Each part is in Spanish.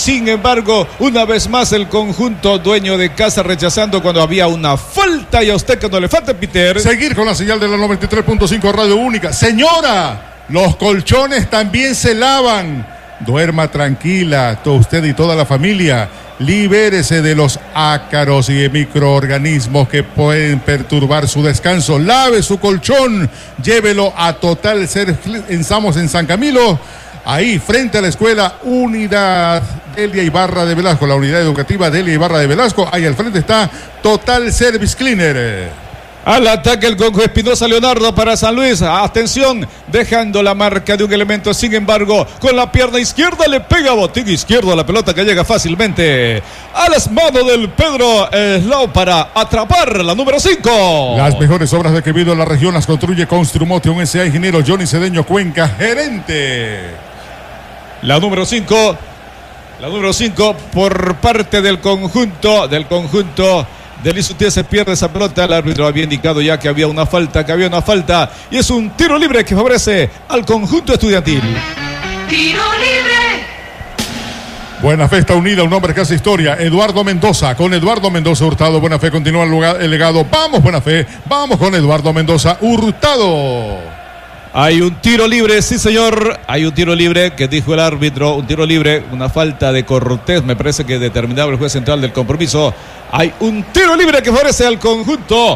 Sin embargo, una vez más el conjunto dueño de casa rechazando cuando había una falta, y a usted que no le falta, Peter. Seguir con la señal de la 93.5 Radio Única. Señora, los colchones también se lavan. Duerma tranquila, usted y toda la familia. Libérese de los ácaros y microorganismos que pueden perturbar su descanso. Lave su colchón, llévelo a Total Service. Estamos en San Camilo, ahí frente a la escuela Unidad Delia Ibarra de Velasco, la unidad educativa Delia Ibarra de Velasco. Ahí al frente está Total Service Cleaner. Al ataque el Congo Espinosa Leonardo para San Luis. Atención, dejando la marca de un elemento. Sin embargo, con la pierna izquierda le pega a botín izquierdo a la pelota que llega fácilmente a las manos del Pedro Slau para atrapar la número 5. Las mejores obras de Quevedo en la región las construye Construmotion S.A. Ingeniero Johnny Cedeño Cuenca, gerente. La número 5 por parte del conjunto del ISUTE se pierde esa pelota. El árbitro había indicado ya que había una falta, y es un tiro libre que favorece al conjunto estudiantil. Tiro libre. Buena Fe está unida, un hombre que hace historia, Eduardo Mendoza. Con Eduardo Mendoza Hurtado, Buena Fe continúa el legado. Vamos, Buena Fe, vamos con Eduardo Mendoza Hurtado. Hay un tiro libre, sí señor, hay un tiro libre que dijo el árbitro, un tiro libre, una falta de Cortés, me parece que determinaba el juez central del compromiso. Hay un tiro libre que favorece al conjunto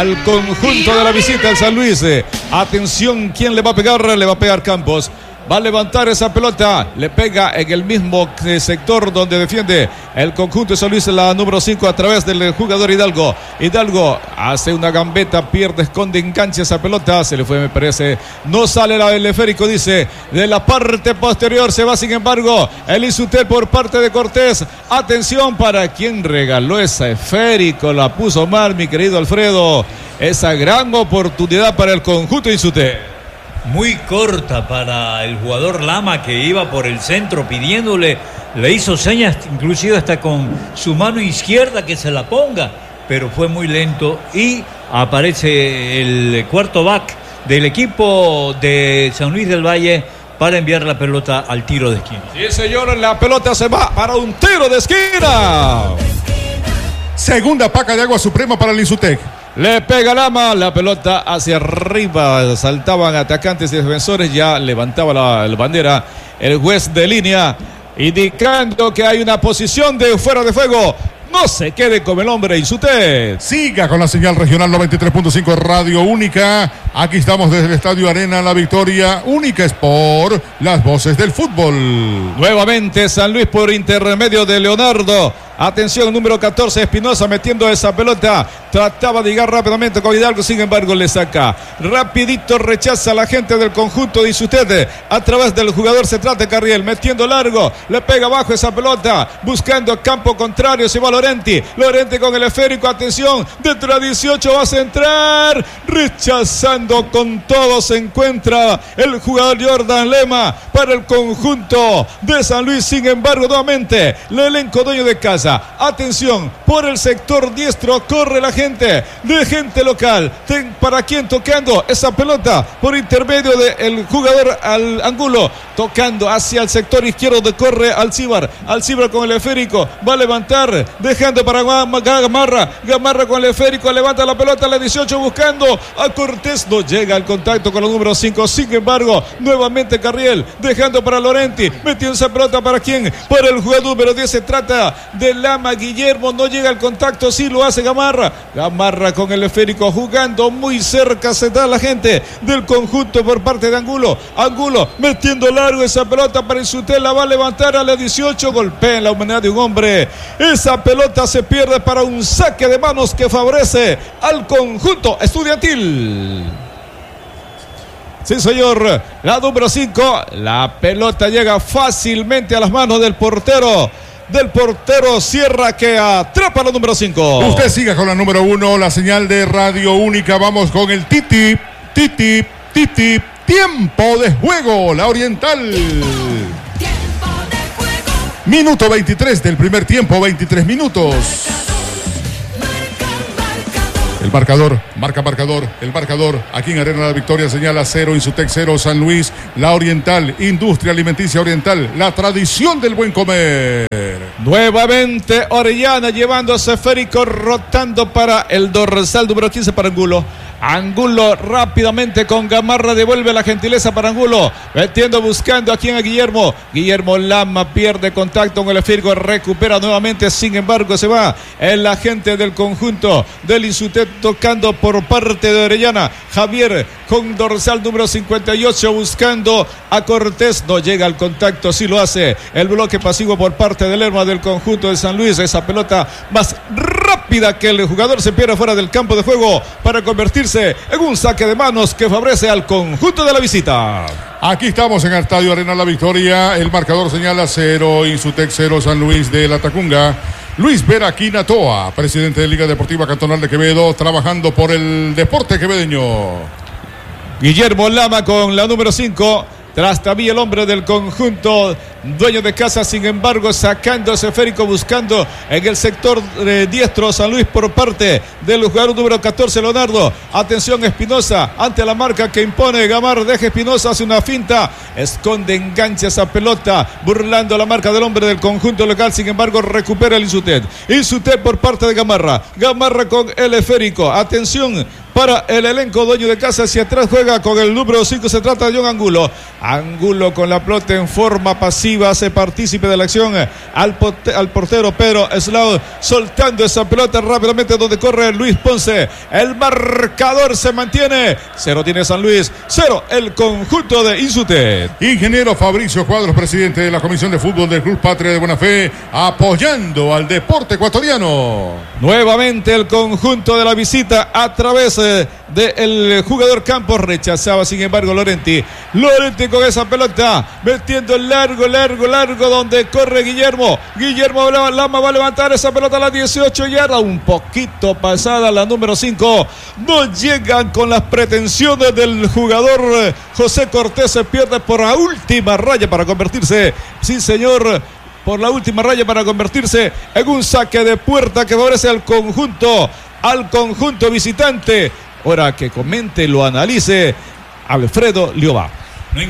de la visita al San Luis. Atención, ¿quién le va a pegar? Le va a pegar Campos. Va a levantar esa pelota, le pega en el mismo sector donde defiende el conjunto de San Luis, la número 5 a través del jugador Hidalgo. Hidalgo hace una gambeta, pierde, esconde, engancha esa pelota, se le fue, me parece, no sale el esférico, dice, de la parte posterior, se va sin embargo el ISUTEL por parte de Cortés. Atención para quien regaló ese esférico, la puso mal mi querido Alfredo, esa gran oportunidad para el conjunto ISUTEL. Muy corta para el jugador Lama, que iba por el centro pidiéndole, le hizo señas inclusive hasta con su mano izquierda que se la ponga, pero fue muy lento y aparece el cuarto back del equipo de San Luis del Valle para enviar la pelota al tiro de esquina. Sí señor, la pelota se va para un tiro de esquina. Segunda paca de agua suprema para el ISUTEC. Le pega Lama, la pelota hacia arriba, saltaban atacantes y defensores, ya levantaba la bandera el juez de línea, indicando que hay una posición de fuera de juego. No se quede con el hombre ISUTEC. Siga con la señal regional 93.5 Radio Única. Aquí estamos desde el Estadio Arena La Victoria. Única Sport, las voces del fútbol. Nuevamente San Luis por intermedio de Leonardo. Atención, número 14, Espinosa metiendo esa pelota. Trataba de llegar rápidamente con Hidalgo, sin embargo le saca. Rapidito rechaza a la gente del conjunto de ISUTEC. A través del jugador se trata Carriel, metiendo largo. Le pega abajo esa pelota, buscando campo contrario. Se va Lorenti con el esférico. Atención, dentro de 18 va a centrar. Rechazando con todo se encuentra el jugador Jordan Lema para el conjunto de San Luis. Sin embargo, nuevamente, el elenco dueño de casa. Atención, por el sector diestro corre la gente local. ¿Para quién tocando esa pelota? Por intermedio del jugador al Angulo, tocando hacia el sector izquierdo de corre Alcibar con el esférico, va a levantar, dejando para Gamarra con el esférico, levanta la pelota a la 18 buscando a Cortés, no llega al contacto con los número 5, sin embargo, nuevamente Carriel, dejando para Lorenti, metió esa pelota para quién, para el jugador número 10, se trata de Lama Guillermo, no llega al contacto, sí lo hace Gamarra con el esférico, jugando muy cerca, se da la gente del conjunto por parte de Angulo metiendo largo esa pelota para ISUTEC, la va a levantar a la 18, golpea en la humanidad de un hombre, esa pelota se pierde para un saque de manos que favorece al conjunto estudiantil. Sí señor, la número 5, la pelota llega fácilmente a las manos del portero Sierra, que atrapa la número 5. Usted siga con la número 1, la señal de Radio Única. Vamos con el Titi. Tiempo de juego, la Oriental. Minuto 23 del primer tiempo, 23 minutos. El marcador, el marcador, aquí en Arena La Victoria señala 0, Insutec 0, San Luis, La Oriental, Industria Alimenticia Oriental, la tradición del buen comer. Nuevamente Orellana llevándose esférico, rotando para el dorsal número 15 para Angulo. Angulo rápidamente con Gamarra devuelve la gentileza para Angulo, metiendo, buscando aquí a Guillermo. Guillermo Lama pierde contacto con el esférico, recupera nuevamente, sin embargo se va el agente del conjunto del Insutec tocando por parte de Orellana. Javier con dorsal número 58 buscando a Cortés, no llega al contacto, sí lo hace el bloque pasivo por parte del Lerma del conjunto de San Luis. Esa pelota más rápida que el jugador se pierde fuera del campo de juego para convertirse en un saque de manos que favorece al conjunto de la visita. Aquí estamos en el Estadio Arena La Victoria. El marcador señala 0, Insutec 0, San Luis de la Tacunga. Luis Vera Quinatoa, presidente de Liga Deportiva Cantonal de Quevedo, trabajando por el deporte quevedeño. Guillermo Lama con la número 5. Trastavía el hombre del conjunto, dueño de casa, sin embargo, sacando ese esférico, buscando en el sector diestro San Luis por parte del jugador número 14, Leonardo. Atención, Espinosa, ante la marca que impone Gamarra, deja Espinosa, hace una finta, esconde, engancha esa pelota, burlando la marca del hombre del conjunto local, sin embargo, recupera el Insutec. Insutec por parte de Gamarra, Gamarra con el esférico, atención para el elenco dueño de casa, hacia atrás juega con el número 5, se trata de John Angulo. Angulo con la pelota en forma pasiva, hace partícipe de la acción al portero Pedro Slao, soltando esa pelota rápidamente donde corre Luis Ponce. El marcador se mantiene, 0 tiene San Luis, 0 el conjunto de Insutec. Ingeniero Fabricio Cuadros, presidente de la Comisión de Fútbol del Club Patria de Buena Fe, apoyando al deporte ecuatoriano. Nuevamente el conjunto de la visita a través del jugador Campos, rechazaba sin embargo Lorenti con esa pelota, metiendo largo donde corre Guillermo Lama, va a levantar esa pelota a la 18 yardas, un poquito pasada la número 5, no llegan con las pretensiones del jugador José Cortés, se pierde por la última raya para convertirse, sí señor, por la última raya para convertirse en un saque de puerta que favorece al conjunto visitante. Ahora que comente, lo analice Alfredo Liobá. No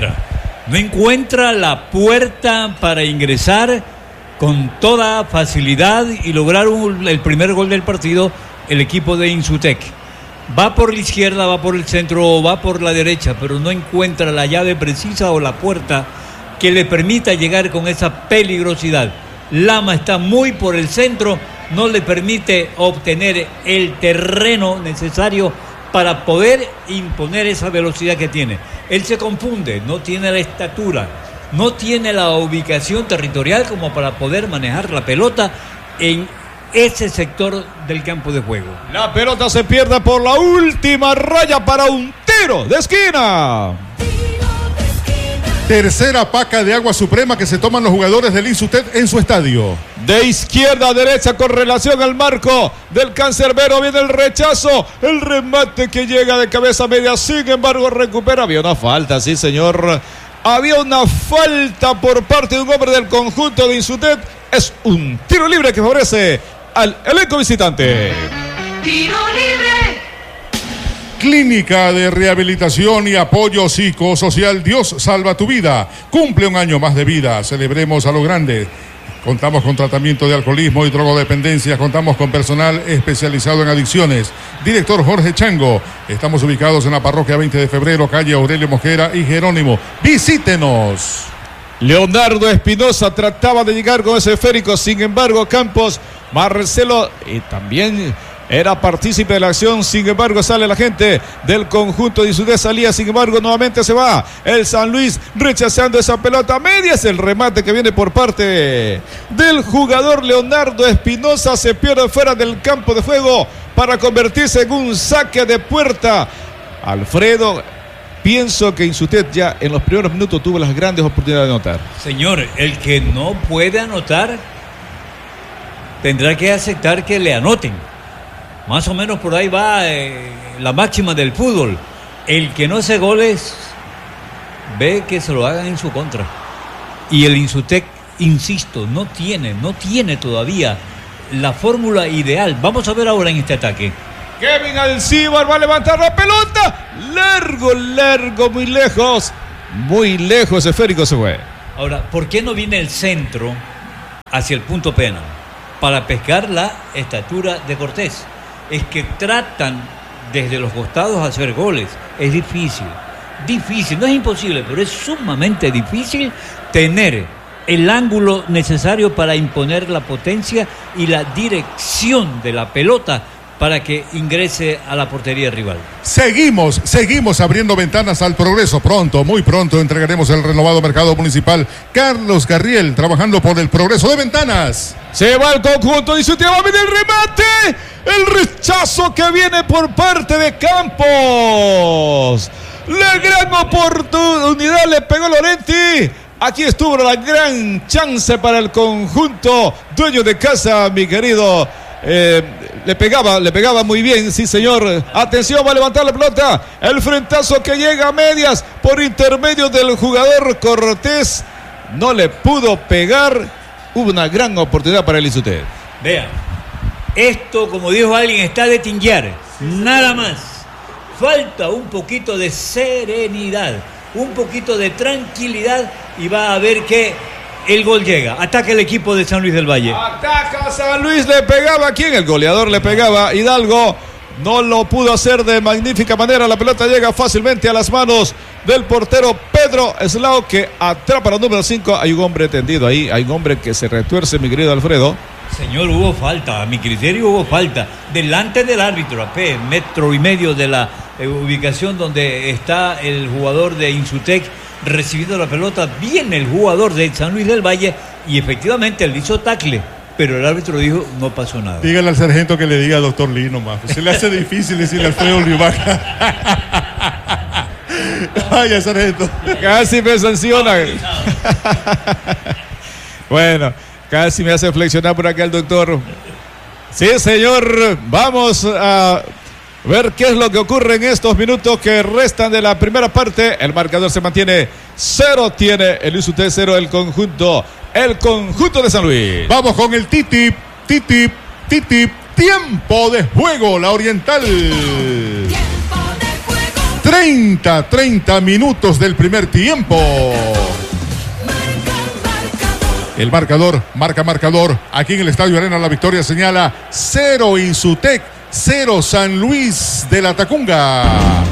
encuentra la puerta para ingresar con toda facilidad y lograr el primer gol del partido el equipo de Insutec. Va por la izquierda, va por el centro, va por la derecha, pero no encuentra la llave precisa o la puerta que le permita llegar con esa peligrosidad. Lama está muy por el centro, no le permite obtener el terreno necesario para poder imponer esa velocidad que tiene. Él se confunde, no tiene la estatura, no tiene la ubicación territorial como para poder manejar la pelota en ese sector del campo de juego. La pelota se pierde por la última raya para un tiro de esquina. Tercera paca de agua suprema que se toman los jugadores del Insutec en su estadio. De izquierda a derecha con relación al marco del cancerbero, viene el rechazo, el remate que llega de cabeza media, sin embargo recupera, había una falta, sí señor, había una falta por parte de un hombre del conjunto de Insutec, es un tiro libre que favorece al elenco visitante. Tiro libre. Clínica de Rehabilitación y Apoyo Psicosocial Dios Salva Tu Vida. Cumple un año más de vida. Celebremos a lo grande. Contamos con tratamiento de alcoholismo y drogodependencia. Contamos con personal especializado en adicciones. Director Jorge Chango. Estamos ubicados en la parroquia 20 de febrero, calle Aurelio Mosquera y Jerónimo. Visítenos. Leonardo Espinosa trataba de llegar con ese esférico. Sin embargo, Campos, Marcelo y también era partícipe de la acción, sin embargo sale la gente del conjunto de Insutec, salía, sin embargo nuevamente se va el San Luis rechazando esa pelota media, es el remate que viene por parte del jugador Leonardo Espinosa, se pierde fuera del campo de juego para convertirse en un saque de puerta. Alfredo, pienso que Insutec ya en los primeros minutos tuvo las grandes oportunidades de anotar. Señor, el que no puede anotar tendrá que aceptar que le anoten. Más o menos por ahí va la máxima del fútbol. El que no hace goles ve que se lo hagan en su contra. Y el Insutec, insisto, no tiene todavía la fórmula ideal. Vamos a ver ahora en este ataque. Kevin Alcibar va a levantar la pelota. Largo, muy lejos. Muy lejos, esférico se fue. Ahora, ¿por qué no viene el centro hacia el punto penal? Para pescar la estatura de Cortés. Es que tratan desde los costados hacer goles. Es difícil, no es imposible, pero es sumamente difícil tener el ángulo necesario para imponer la potencia y la dirección de la pelota para que ingrese a la portería rival. Seguimos abriendo ventanas al progreso. Pronto, muy pronto entregaremos el renovado mercado municipal. Carlos Garriel trabajando por el progreso de ventanas. Se va el conjunto y su tiempo viene el remate. El rechazo que viene por parte de Campos. La gran oportunidad le pegó Lorenti. Aquí estuvo la gran chance para el conjunto dueño de casa, mi querido. Le pegaba muy bien, sí señor. Atención, va a levantar la pelota. El frentazo que llega a medias por intermedio del jugador Cortés. No le pudo pegar. Hubo una gran oportunidad para el Insutet. Vean, esto, como dijo alguien, está de tinguear. Nada más. Falta un poquito de serenidad, un poquito de tranquilidad y va a ver que el gol llega. Ataca el equipo de San Luis del Valle. Ataca San Luis, le pegaba. ¿A quién? El goleador le pegaba. Hidalgo no lo pudo hacer de magnífica manera. La pelota llega fácilmente a las manos del portero Pedro Eslao, que atrapa la número 5. Hay un hombre tendido ahí. Hay un hombre que se retuerce, mi querido Alfredo. Señor, hubo falta. A mi criterio hubo falta. Delante del árbitro, a metro y medio de la ubicación donde está el jugador de Insutec recibiendo la pelota, viene el jugador de San Luis del Valle y efectivamente le hizo tacle, pero el árbitro dijo no pasó nada. Dígale al sargento que le diga a doctor Lino más. Se le hace difícil decirle al Alfredo Livaca. Vaya, sargento. Casi me sanciona. Bueno, casi me hace flexionar por acá el doctor. Sí, señor, vamos a ver qué es lo que ocurre en estos minutos que restan de la primera parte. El marcador se mantiene 0, tiene el Insutet 0, el conjunto de San Luis. Vamos con el titip. Tiempo de juego, la Oriental. 30 minutos del primer tiempo. El marcador, marcador. Aquí en el Estadio Arena La Victoria señala 0 Insutec, 0 San Luis de la Tacunga.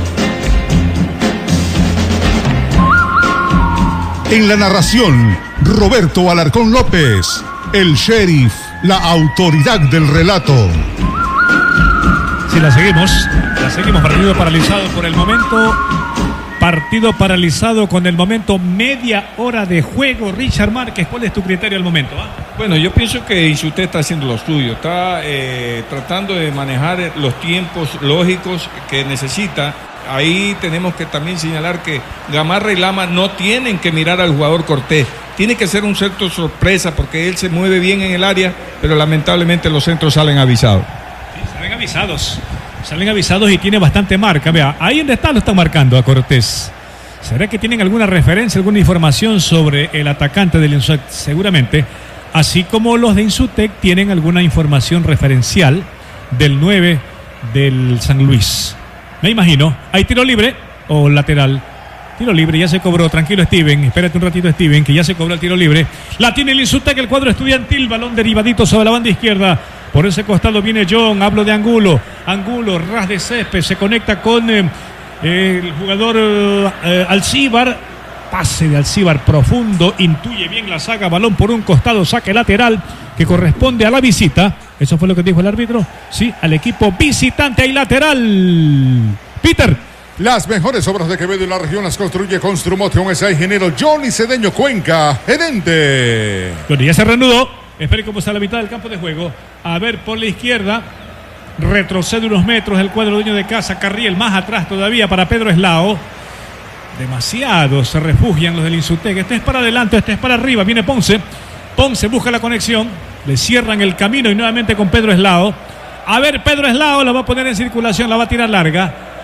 En la narración, Roberto Alarcón López, el sheriff, la autoridad del relato. Sí, la seguimos partido paralizado por el momento. Partido paralizado con el momento, media hora de juego. Richard Márquez, ¿cuál es tu criterio al momento? Bueno, yo pienso que Insutet está haciendo lo suyo, está tratando de manejar los tiempos lógicos que necesita. Ahí tenemos que también señalar que Gamarra y Lama no tienen que mirar al jugador Cortés. Tiene que ser un centro sorpresa porque él se mueve bien en el área, pero lamentablemente los centros salen avisados. Sí, salen avisados y tiene bastante marca. Vea, ahí donde está lo están marcando a Cortés. ¿Será que tienen alguna referencia, alguna información sobre el atacante del Insutec? Seguramente. Así como los de Insutec tienen alguna información referencial del 9 del San Luis. Me imagino. ¿Hay tiro libre o lateral? Tiro libre, ya se cobró. Tranquilo, Steven. Espérate un ratito, Steven, que ya se cobró el tiro libre. La tiene el Insutec, el cuadro estudiantil. Balón derivadito sobre la banda izquierda. Por ese costado viene John. Hablo de Angulo. Angulo, ras de césped. Se conecta con el jugador Alcibar. Pase de Alcibar profundo. Intuye bien la saga. Balón por un costado. Saque lateral que corresponde a la visita. Eso fue lo que dijo el árbitro. Sí, al equipo visitante. Hay lateral. Peter. Las mejores obras de Quevedo y la región las construye Construmotion S.A. Ingeniero Johnny Cedeño Cuenca, gerente. Bueno, ya se reanudó. Espere cómo está la mitad del campo de juego. A ver, por la izquierda. Retrocede unos metros el cuadro dueño de casa. Carriel más atrás todavía para Pedro Eslao. Demasiado se refugian los del Insutec. Este es para adelante, este es para arriba. Viene Ponce. Ponce busca la conexión. Le cierran el camino y nuevamente con Pedro Eslao. A ver, Pedro Eslao la va a poner en circulación, la va a tirar larga.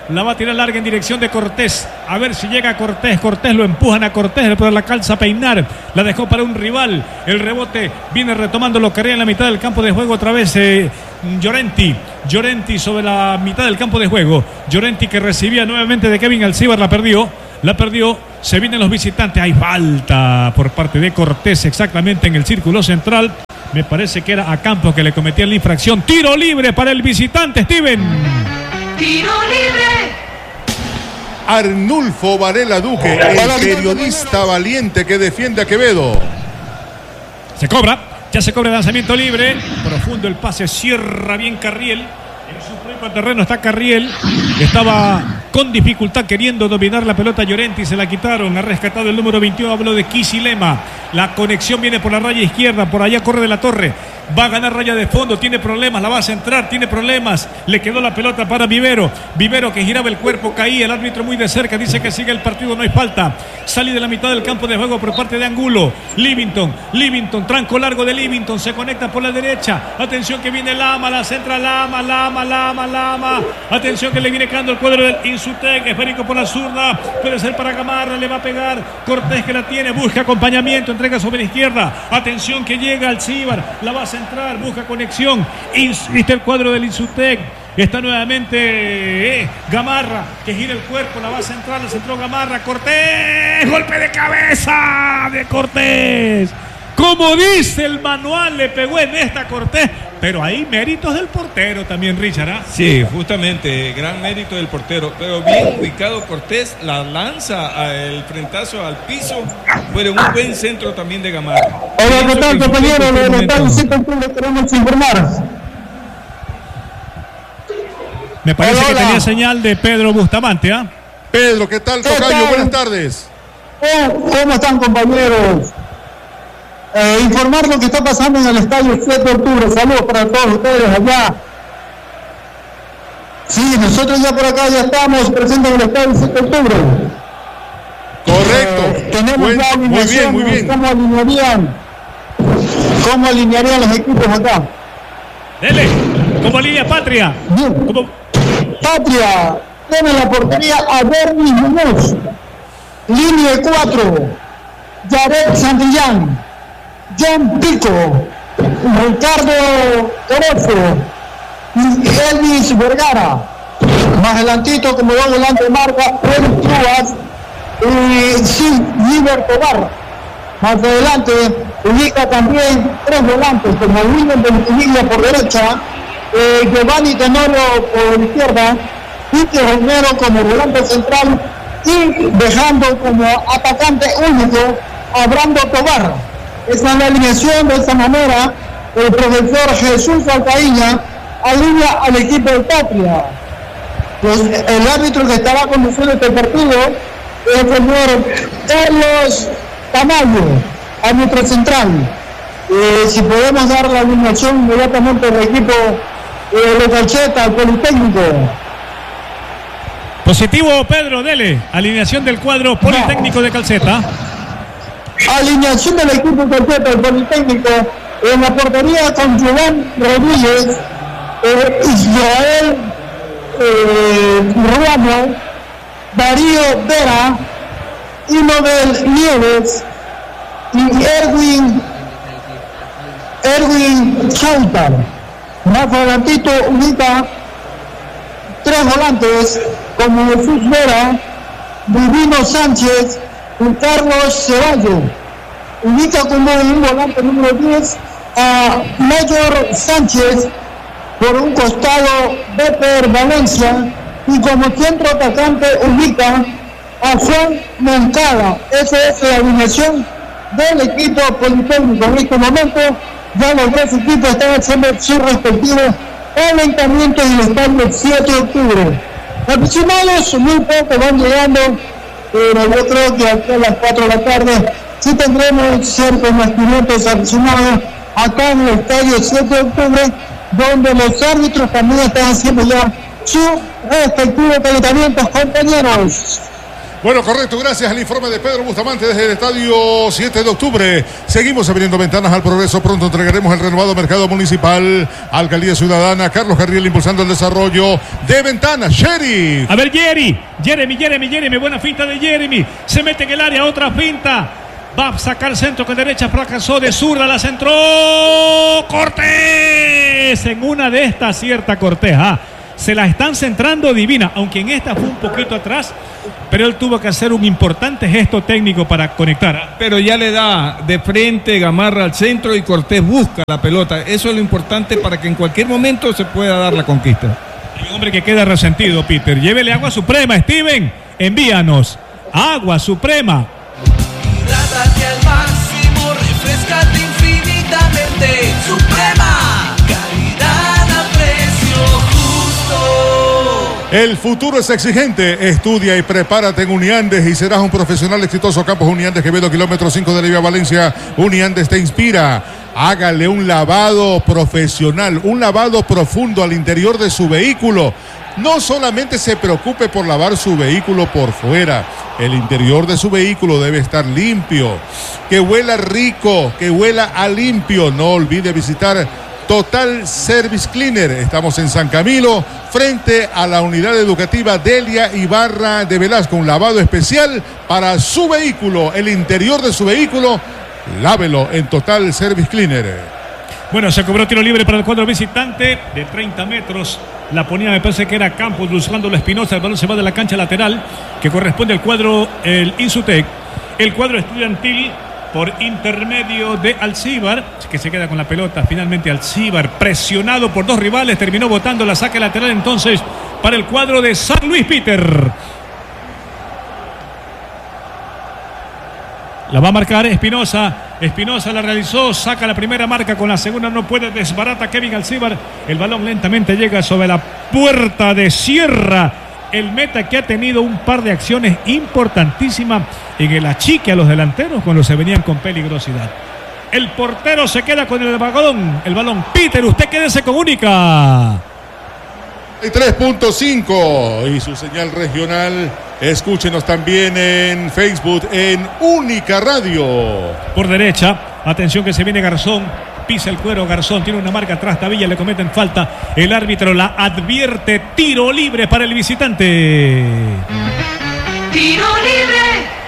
La va a tirar larga en dirección de Cortés. A ver si llega Cortés. Cortés lo empujan a Cortés, pero la calza a peinar. La dejó para un rival. El rebote viene retomando lo que haría en la mitad del campo de juego otra vez. Llorenti sobre la mitad del campo de juego. Llorenti que recibía nuevamente de Kevin Alcíbar. La perdió. Se vienen los visitantes. Hay falta por parte de Cortés exactamente en el círculo central. Me parece que era a Campos que le cometía la infracción. Tiro libre para el visitante, Steven. Tiro libre. Arnulfo Varela Duque, el periodista valiente que defiende a Quevedo. Ya se cobra el lanzamiento libre. Profundo el pase, cierra bien Carriel. En su propio terreno está Carriel. Estaba con dificultad queriendo dominar la pelota Llorenti. Se la quitaron. Ha rescatado el número 21. Hablo de Kisilema. La conexión viene por la raya izquierda. Por allá corre de la Torre. Va a ganar raya de fondo. Tiene problemas. La va a centrar. Tiene problemas. Le quedó la pelota para Vivero. Vivero que giraba el cuerpo. Caía. El árbitro muy de cerca. Dice que sigue el partido. No hay falta. Sale de la mitad del campo de juego por parte de Angulo. Livington. Tranco largo de Livington. Se conecta por la derecha. Atención que viene Lama. La centra Lama. Atención que le viene quedando el cuadro del Insutec. Esférico por la zurda. Puede ser para Gamarra. Le va a pegar Cortés que la tiene. Busca acompañamiento. Entrega sobre la izquierda. Atención que llega Alcíbar. La va a centrar. Busca conexión. Viste el cuadro del Insutec. Está nuevamente Gamarra que gira el cuerpo. La va a centrar. La centró Gamarra. Cortés. Golpe de cabeza de Cortés. Como dice el manual, le pegó en esta Cortés. Pero hay méritos del portero también, Richard. Sí, justamente, gran mérito del portero. Pero bien ubicado Cortés, la lanza el frentazo al piso. Fue un buen centro también de Gamarra. Hola, ¿qué tal, compañero? De Estadio 7 de octubre queremos informar. Me parece que tenía señal de Pedro Bustamante, Pedro, ¿qué tal, tocayo? Buenas tardes. ¿Cómo están, compañeros? Informar lo que está pasando en el Estadio 7 de octubre. Saludos para todos ustedes allá. Sí, nosotros ya por acá ya estamos presentes en el Estadio 7 de octubre. Correcto. Tenemos ya alineaciones. Muy bien. ¿Cómo alinearían los equipos acá? Dele, como línea Patria. Bien. Patria tiene la portería a Bernie Muñoz. Línea 4, Jared Santillán, John Pico, Ricardo Orozco y Elvis Vergara. Más adelantito, como va volante marca, Eric Truas y Silver Tobar. Más adelante ubica también 3 volantes, como William Ventimiglia por derecha, Giovanni Tenorio por izquierda, Pique Romero como volante central y dejando como atacante único a Brando Tobar. Esa es la alineación. De esta manera el profesor Jesús Alcaíña alinea al equipo de Patria. Pues el árbitro que estará conduciendo este partido es el señor Carlos Tamayo, árbitro central. Si podemos dar la alineación inmediatamente del equipo de Calceta, al Politécnico. Positivo, Pedro, dele. Alineación del cuadro Politécnico de Calceta. Alineación del equipo de Calceta, el Politécnico. En la portería con Giovanni Rodríguez, Israel Ruano, Darío Vera, Inobel Nieves y Erwin Chautar. Más adelantito ubica 3 volantes como Jesús Vera, Divino Sánchez y Carlos Ceballos. Ubica como un volante número 10 a Mayor Sánchez, por un costado Beper Valencia, y como centro atacante ubica a Juan Moncada. Esa es la alineación del equipo Politécnico. En este momento ya los 2 equipos están haciendo sus respectivos calentamientos en el estadio 7 de octubre. Aficionados muy poco van llegando, pero yo creo que aquí a las 4 de la tarde sí tendremos cerca de unos 500 aficionados acá en el estadio 7 de octubre, donde los árbitros también están haciendo ya sus respectivos calentamientos, compañeros. Bueno, correcto, gracias al informe de Pedro Bustamante desde el estadio 7 de octubre. Seguimos abriendo ventanas al progreso. Pronto entregaremos el renovado mercado municipal. Alcaldía Ciudadana, Carlos Carriel impulsando el desarrollo de ventanas. Sheriff. A ver, Jeremy, buena finta de Jeremy. Se mete en el área, otra finta. Va a sacar centro con derecha, fracasó de zurda, la centró Cortés. En una de estas cierta Cortés. Se la están centrando divina, aunque en esta fue un poquito atrás, pero él tuvo que hacer un importante gesto técnico para conectar. Pero ya le da de frente Gamarra al centro y Cortés busca la pelota. Eso es lo importante para que en cualquier momento se pueda dar la conquista. Y un hombre que queda resentido, Peter. Llévele agua suprema, Steven. Envíanos agua suprema. Hidrátate al máximo, refrescate infinitamente. Suprema, calidad a precio justo. El futuro es exigente. Estudia y prepárate en Uniandes y serás un profesional exitoso. Campus Uniandes Quevedo, kilómetro 5 de la vía Valencia. Uniandes te inspira. Hágale un lavado profesional, un lavado profundo al interior de su vehículo. No solamente se preocupe por lavar su vehículo por fuera. El interior de su vehículo debe estar limpio. Que huela rico, que huela a limpio. No olvide visitar Total Service Cleaner. Estamos en San Camilo, frente a la unidad educativa Delia Ibarra de Velasco. Un lavado especial para su vehículo, el interior de su vehículo. Lávelo en Total Service Cleaner. Bueno, se cobró tiro libre para el cuadro visitante de 30 metros. La ponía, me parece que era Campos, buscándolo Espinosa. El balón se va de la cancha lateral, que corresponde al cuadro, el Insutec. El cuadro estudiantil por intermedio de Alcíbar, que se queda con la pelota. Finalmente Alcíbar, presionado por dos rivales, terminó botando la saque lateral entonces para el cuadro de San Luis, Peter. La va a marcar Espinosa. Espinosa la realizó, saca la primera marca, con la segunda no puede, desbarata Kevin Alcíbar. El balón lentamente llega sobre la puerta de Sierra. El meta que ha tenido un par de acciones importantísimas en el achique a los delanteros cuando se venían con peligrosidad. El portero se queda con el balón. Peter, usted quédese con Única. 3.5 y su señal regional. Escúchenos también en Facebook en Única Radio. Por derecha, atención que se viene Garzón. Pisa el cuero Garzón, tiene una marca atrás, Tavilla, le cometen falta. El árbitro la advierte, tiro libre para el visitante. Tiro libre.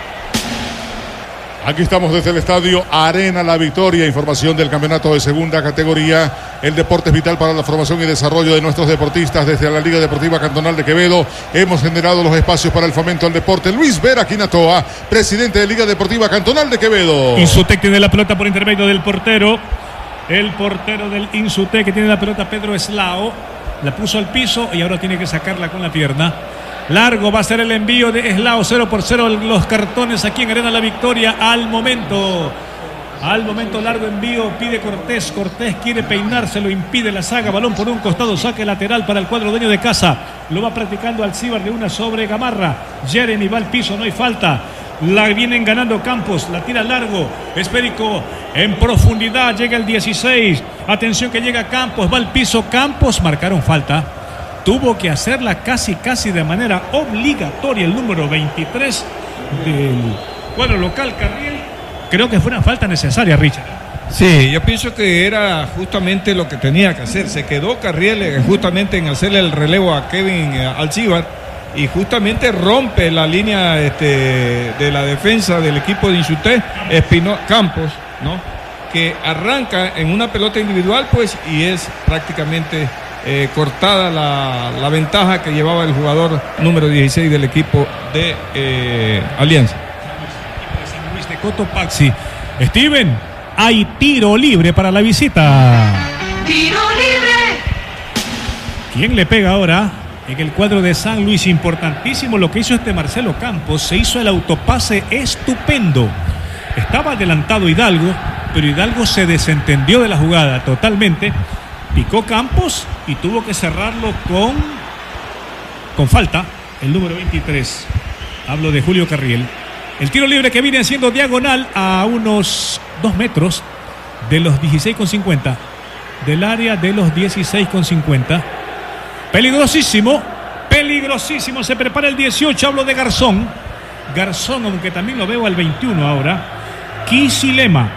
Aquí estamos desde el estadio Arena La Victoria. Información del campeonato de segunda categoría. El deporte es vital para la formación y desarrollo de nuestros deportistas. Desde la Liga Deportiva Cantonal de Quevedo hemos generado los espacios para el fomento al deporte. Luis Vera Quinatoa, presidente de Liga Deportiva Cantonal de Quevedo. Insutec tiene la pelota por intermedio del portero. El portero del Insutec, que tiene la pelota, Pedro Eslao. La puso al piso y ahora tiene que sacarla con la pierna. Largo va a ser el envío de Eslao, 0-0 los cartones aquí en Arena La Victoria al momento. Largo envío, pide Cortés. Cortés quiere peinarse, lo impide la saga. Balón por un costado, saque lateral para el cuadro dueño de casa. Lo va practicando Alcíbar de una sobre Gamarra. Jeremy va al piso, no hay falta. La vienen ganando Campos, la tira largo. Esférico en profundidad, llega el 16. Atención que llega Campos, va al piso Campos, marcaron falta. Tuvo que hacerla casi de manera obligatoria el número 23 del cuadro local, Carriel. Creo que fue una falta necesaria, Richard. Sí, yo pienso que era justamente lo que tenía que hacer. Se quedó Carriel justamente en hacerle el relevo a Kevin Alcíbar y justamente rompe la línea de la defensa del equipo de Insutec, Campos, ¿no? Que arranca en una pelota individual, pues, y es prácticamente cortada la ventaja que llevaba el jugador número 16 del equipo de Alianza. San Luis de Cotopaxi. Steven, hay tiro libre para la visita. Tiro libre. ¿Quién le pega ahora? En el cuadro de San Luis, importantísimo lo que hizo Marcelo Campos. Se hizo el autopase estupendo. Estaba adelantado Hidalgo, pero Hidalgo se desentendió de la jugada totalmente. Picó Campos y tuvo que cerrarlo con falta, el número 23. Hablo de Julio Carriel. El tiro libre que viene siendo diagonal a unos 2 metros de los 16,50. Del área de los 16,50. Peligrosísimo. Se prepara el 18. Hablo de Garzón. Garzón, aunque también lo veo al 21 ahora. Kisilema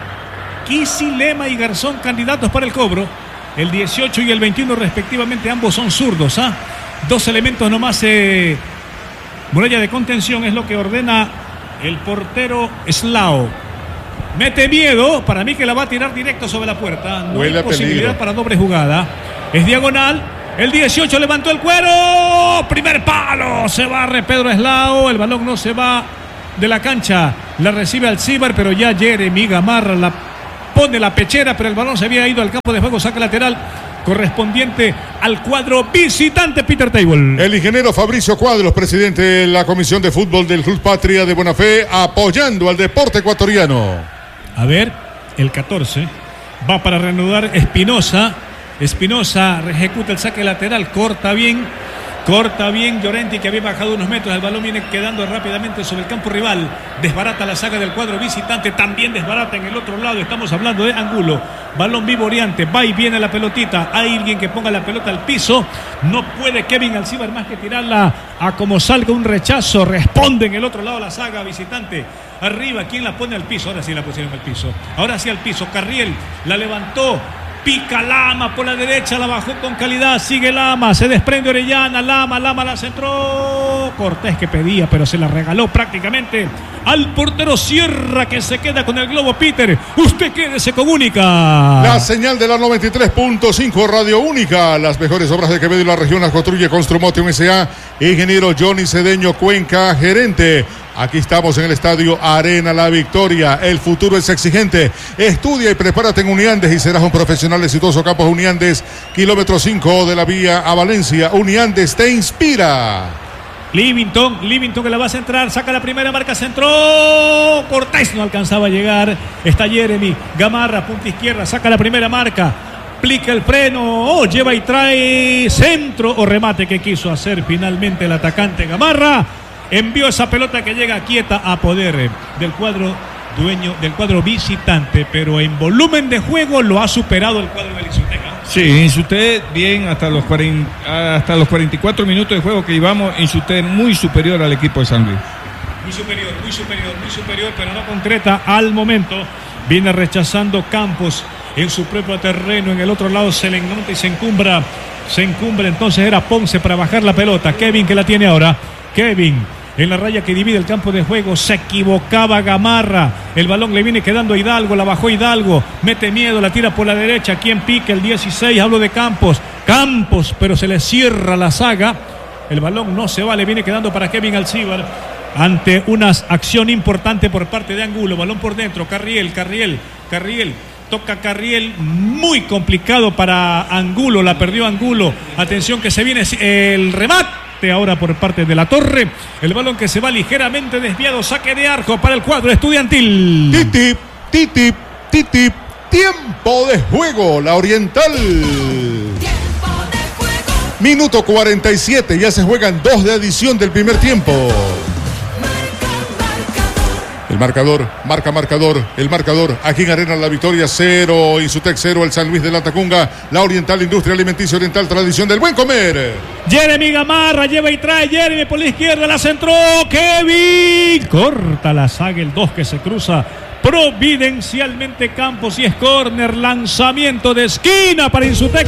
y Garzón candidatos para el cobro. El 18 y el 21 respectivamente, ambos son zurdos. Dos elementos nomás. Muralla de contención es lo que ordena el portero Slao. Mete miedo, para mí que la va a tirar directo sobre la puerta. No hay posibilidad para doble jugada. Es diagonal. El 18 levantó el cuero. Primer palo. Se barre Pedro Slao. El balón no se va de la cancha. La recibe Alcibar, pero ya Jeremy Gamarra la pone la pechera, pero el balón se había ido al campo de juego. Saca lateral correspondiente al cuadro visitante, Peter Table. El ingeniero Fabricio Cuadros, presidente de la Comisión de Fútbol del Club Patria de Buena Fe, apoyando al deporte ecuatoriano. A ver, el 14 va para reanudar Espinosa. Espinosa ejecuta el saque lateral, corta bien Llorenti, que había bajado unos metros. El balón viene quedando rápidamente sobre el campo rival. Desbarata la saga del cuadro visitante. También desbarata en el otro lado. Estamos hablando de Angulo. Balón vivoreante. Va y viene la pelotita. Hay alguien que ponga la pelota al piso. No puede Kevin Alcibar más que tirarla a como salga un rechazo. Responde en el otro lado la saga visitante. Arriba, ¿quién la pone al piso? Ahora sí la pusieron al piso. Ahora sí al piso. Carriel la levantó. Pica Lama por la derecha, la bajó con calidad, sigue Lama, se desprende Orellana, Lama la centró, Cortés que pedía, pero se la regaló prácticamente al portero Sierra, que se queda con el globo. Peter, usted quédese con Única. La señal de la 93.5 Radio Única, las mejores obras de Quevedo y la región las construye Construmotion S.A. Ingeniero Johnny Cedeño Cuenca, gerente. Aquí estamos en el estadio Arena La Victoria. El futuro es exigente. Estudia y prepárate en Uniandes y serás un profesional exitoso. Campos Uniandes, kilómetro 5 de la vía a Valencia. Uniandes te inspira. Livington que la va a centrar, saca la primera marca, centró. Cortés no alcanzaba a llegar. Está Jeremy Gamarra, punta izquierda, saca la primera marca. Aplica el freno, lleva y trae centro o remate que quiso hacer finalmente el atacante Gamarra. Envió esa pelota que llega quieta a poder del cuadro dueño, del cuadro visitante, pero en volumen de juego lo ha superado el cuadro del Insutec. Sí, Insutec bien hasta los 44 minutos de juego que llevamos. Insutec muy superior al equipo de San Luis. Muy superior, pero no concreta al momento. Viene rechazando Campos en su propio terreno. En el otro lado se le enmonta y se encumbra. Entonces era Ponce para bajar la pelota. Kevin que la tiene ahora. Kevin en la raya que divide el campo de juego. Se equivocaba Gamarra. El balón le viene quedando a Hidalgo. La bajó Hidalgo. Mete miedo. La tira por la derecha. ¿Quién pica? El 16. Hablo de Campos, pero se le cierra la saga. El balón no se va. Le viene quedando para Kevin Alcibar. Ante una acción importante por parte de Angulo. Balón por dentro. Carriel. Toca Carriel. Muy complicado para Angulo. La perdió Angulo. Atención que se viene el remate. Ahora por parte de la Torre, el balón que se va ligeramente desviado, saque de arco para el cuadro estudiantil. Titip, tiempo de juego, la Oriental. Minuto 47, ya se juegan 2 de adición del primer tiempo. El marcador, el marcador, aquí en Arena La Victoria, 0, Insutec 0, el San Luis de la Tacunga, la Oriental, Industria Alimenticia Oriental, tradición del buen comer. Jeremy Gamarra, lleva y trae, Jeremy por la izquierda, la centró, Kevin, corta la saga, el 2 que se cruza providencialmente Campos y es córner, lanzamiento de esquina para Insutec.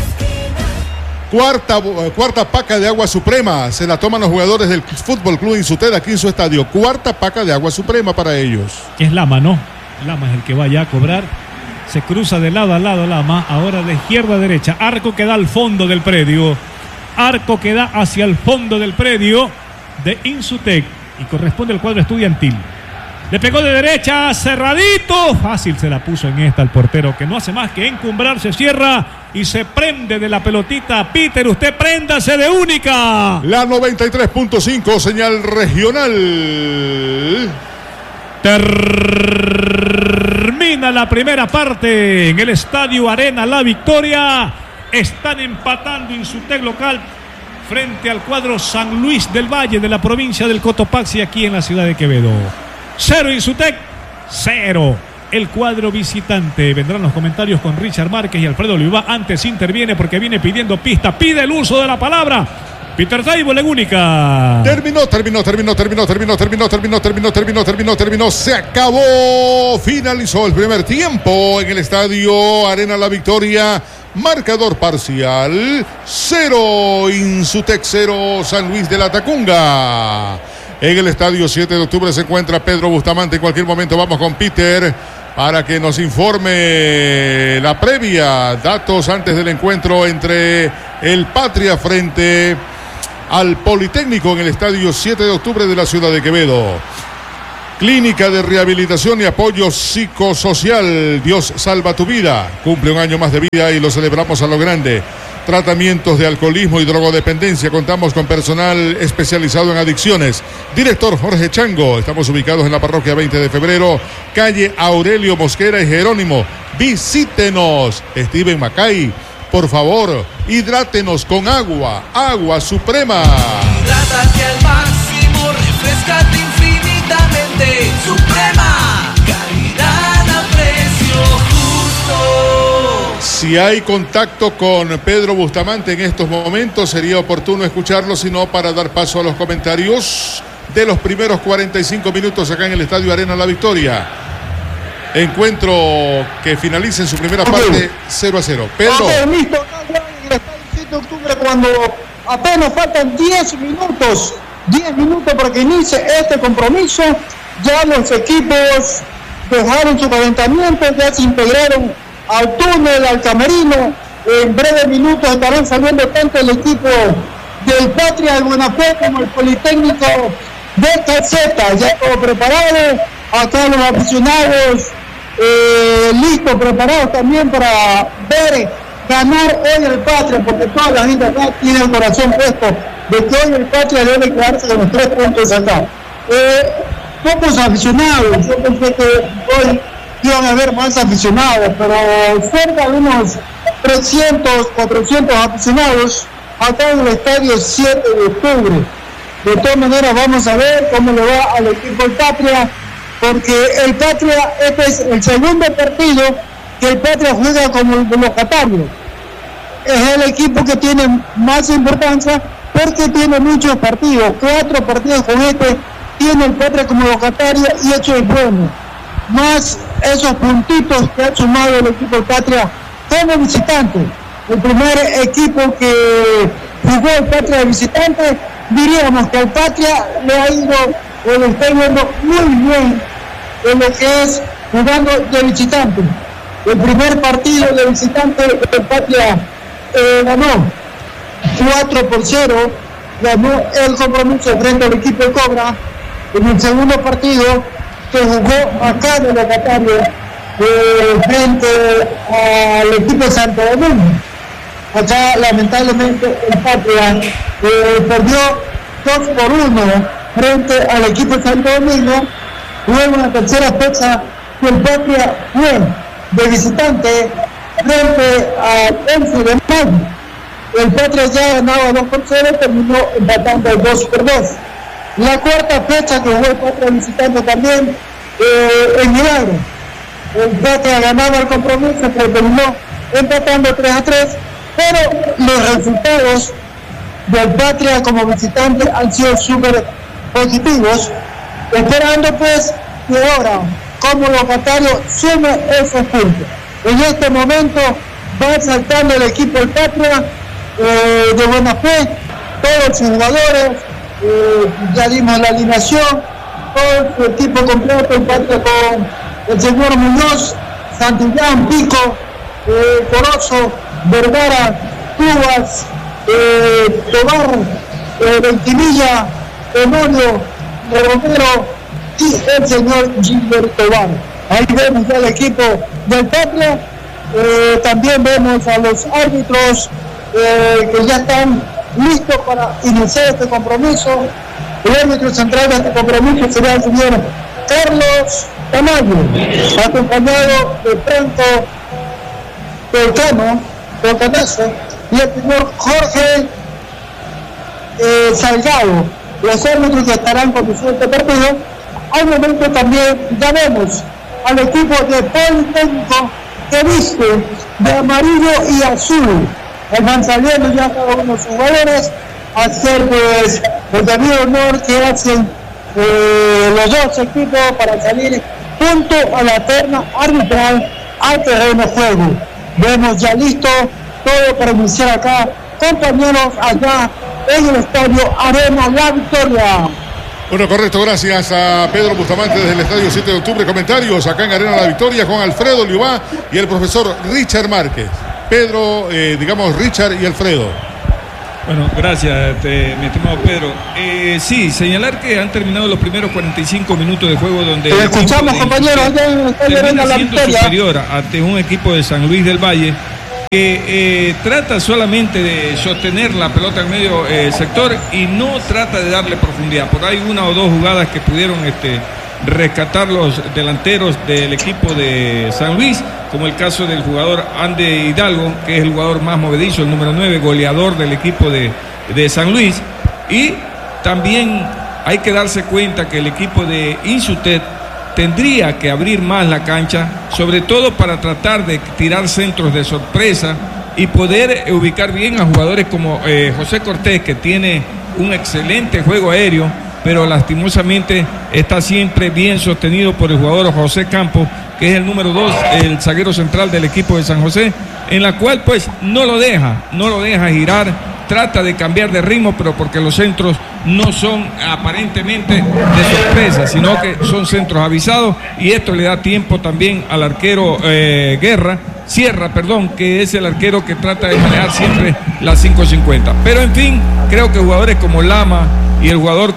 Cuarta paca de agua suprema. Se la toman los jugadores del Fútbol Club Insutec aquí en su estadio. Cuarta paca de agua suprema para ellos. Es Lama, ¿no? Lama es el que vaya a cobrar. Se cruza de lado a lado Lama. Ahora de izquierda a derecha. Arco que da al fondo del predio. Arco que da hacia el fondo del predio de Insutec. Y corresponde al cuadro estudiantil. Le pegó de derecha, cerradito. Fácil se la puso en esta el portero, que no hace más que encumbrarse, cierra y se prende de la pelotita. Peter, usted préndase de Única. La 93.5, señal regional. Termina la primera parte en el estadio Arena La Victoria. Están empatando Insutec local frente al cuadro San Luis del Valle de la provincia del Cotopaxi, aquí en la ciudad de Quevedo. 0 Insutec, 0 el cuadro visitante. Vendrán los comentarios con Richard Márquez y Alfredo Oliva. Antes interviene porque viene pidiendo pista, pide el uso de la palabra. Peter Taibo, Legúnica. Terminó. Se acabó. Finalizó el primer tiempo en el estadio Arena La Victoria. Marcador parcial 0, Insutec 0, San Luis de la Tacunga. En el estadio 7 de octubre se encuentra Pedro Bustamante. En cualquier momento vamos con Peter para que nos informe la previa. Datos antes del encuentro entre el Patria frente al Politécnico en el estadio 7 de octubre de la ciudad de Quevedo. Clínica de Rehabilitación y Apoyo Psicosocial. Dios salva tu vida. Cumple un año más de vida y lo celebramos a lo grande. Tratamientos de alcoholismo y drogodependencia. Contamos con personal especializado en adicciones. Director Jorge Chango. Estamos ubicados en la parroquia 20 de febrero, calle Aurelio Mosquera y Jerónimo. Visítenos. Steven Macay. Por favor, hidrátenos con agua Suprema. Hidrátate al máximo, refrescate infinitamente. Suprema, calidad a precio justo. Si hay contacto con Pedro Bustamante en estos momentos, sería oportuno escucharlo, sino para dar paso a los comentarios de los primeros 45 minutos acá en el Estadio Arena La Victoria. Encuentro que finaliza en su primera parte 0-0. Pedro. Listo, en el estadio 7 de octubre, cuando apenas faltan 10 minutos para que inicie este compromiso, ya los equipos dejaron su calentamiento, ya se integraron al túnel, al camerino. En breves minutos estarán saliendo tanto el equipo del Patria de Buena Fe como el Politécnico de Calceta. Ya todo preparado, acá los aficionados listos, preparados también para ver ganar hoy el Patria, porque toda la gente acá tiene el corazón puesto de que hoy el Patria debe quedarse con los 3 puntos acá. Pocos aficionados, yo pensé que hoy iban a haber más aficionados, pero cerca de unos 300, 400 aficionados acá en el estadio 7 de octubre. De todas maneras vamos a ver cómo le va al equipo del Patria, porque el Patria, este es el segundo partido que el Patria juega como locatario. Es el equipo que tiene más importancia porque tiene muchos partidos, 4 partidos con este tiene el Patria como locatario, y eso es bueno. Más esos puntitos que ha sumado el equipo del Patria como visitante. El primer equipo que jugó el Patria de visitante, diríamos que el Patria le ha ido, o le está yendo muy bien en lo que es jugando de visitante. El primer partido de visitante el Patria ganó 4-0, ganó el compromiso frente al equipo de Cobra. En el segundo partido que jugó acá de locatario frente al equipo de Santo Domingo. Acá lamentablemente el Patria perdió 2-1 frente al equipo de Santo Domingo. Luego en la tercera fecha que el Patria fue de visitante frente a 11 de mayo. El Patria ya ganaba 2-0, terminó empatando 2-2. La cuarta fecha que jugó el Patria visitante también en Milagro. El Patria ganaba el compromiso, pero terminó empatando 3-3, pero los resultados del Patria como visitante han sido súper positivos, esperando pues que ahora como locatario sume esos puntos. En este momento va saltando el equipo del Patria de Buena Fe, todos sus jugadores, ya dimos la alineación, todo su equipo completo, el Patria con el señor Muñoz, Santillán, Pico, Corozo, Vergara, Cubas, Tobar, Ventimilla, Emorio, Romero y el señor Gilberto Tobar. Ahí vemos ya el equipo del Patria. También vemos a los árbitros que ya están listos para iniciar este compromiso. El árbitro central de este compromiso será el señor Carlos Tamayo, acompañado de Franco Pelcano, y el señor Jorge Salgado, los árbitros que estarán conduciendo este partido. Al momento también ya vemos al equipo de Politécnico que viste de amarillo y azul. Van saliendo ya cada uno de sus jugadores. hacer pues el debido honor que hacen los dos equipos para salir junto a la terna arbitral al terreno de juego. Vemos ya listo todo para iniciar acá, compañeros, allá en el estadio Arena La Victoria. Bueno, correcto, gracias a Pedro Bustamante desde el estadio 7 de octubre. Comentarios acá en Arena La Victoria con Alfredo Liubá y el profesor Richard Márquez. Pedro, Richard y Alfredo. Bueno, gracias, mi estimado Pedro. Sí, señalar que han terminado los primeros 45 minutos de juego donde escuchamos, compañeros, termina siendo superior ante un equipo de San Luis del Valle que trata solamente de sostener la pelota en medio sector y no trata de darle profundidad. Por ahí una o dos jugadas que pudieron rescatar los delanteros del equipo de San Luis, como el caso del jugador Ande Hidalgo, que es el jugador más movedizo, el número 9, goleador del equipo de San Luis. Y también hay que darse cuenta que el equipo de Insutet tendría que abrir más la cancha, sobre todo para tratar de tirar centros de sorpresa y poder ubicar bien a jugadores como José Cortés, que tiene un excelente juego aéreo, pero lastimosamente está siempre bien sostenido por el jugador José Campos, que es el número 2, el zaguero central del equipo de San José, en la cual pues no lo deja girar, trata de cambiar de ritmo, pero porque los centros no son aparentemente de sorpresa, sino que son centros avisados, y esto le da tiempo también al arquero Sierra, que es el arquero que trata de manejar siempre las 5.50. Pero en fin, creo que jugadores como Lama y el jugador